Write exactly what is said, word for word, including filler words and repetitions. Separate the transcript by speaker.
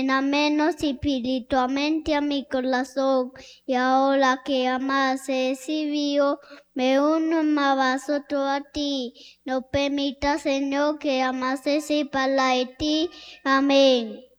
Speaker 1: menos espiritualmente a mi corazón, y ahora que amas recibió, me uno más vosotros a ti. No permita, Señor, que amas se separe de ti. Amén.